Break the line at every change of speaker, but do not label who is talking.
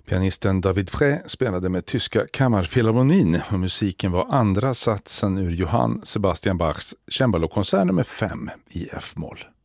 Pianisten David Frey spelade med tyska Kammarfilharmonin och musiken var andra satsen ur Johann Sebastian Bachs cembalokonsert nummer 5 i F-moll.